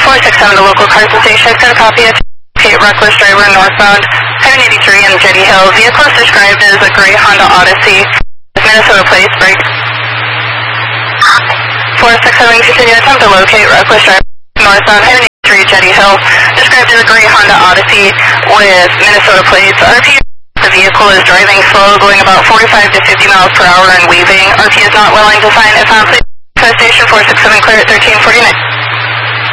467 to local car station. Got a copy of reckless driver northbound, Highway 83 in Jetty Hill. Vehicle is described as a gray Honda Odyssey. Minnesota plates, break. 467, continue attempt to locate reckless driver northbound, Highway 83 Jetty Hill. Described as a gray Honda Odyssey with Minnesota plates. RP, the vehicle is driving slow, going about 45 to 50 miles per hour and weaving. RP is not willing to sign. If on station 467 clear at 1349.